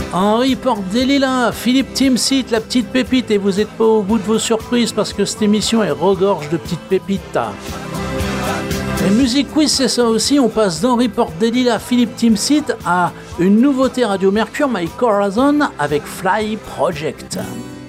Henri Porte-des-Lilas, Philippe Timsit, la petite pépite, et vous n'êtes pas au bout de vos surprises parce que cette émission est regorge de petites pépites. Et Music Quiz, c'est ça aussi, on passe d'Henri Porte-des-Lilas à Philippe Timsit à une nouveauté Radio Mercure, My Corazon, avec Fly Project.